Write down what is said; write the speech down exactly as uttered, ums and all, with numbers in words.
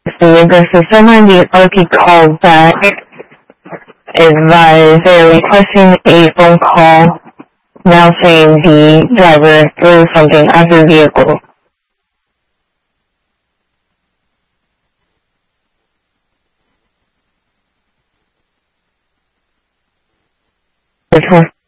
The customer the authority called back advised they're requesting a phone call now saying the driver threw something at the vehicle. Which one?